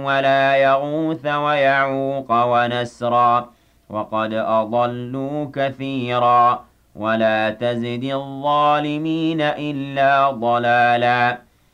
ولا يغوث ويعوق ونسرا وقد أضلوا كثيرا ولا تزد الظالمين إلا ضلالا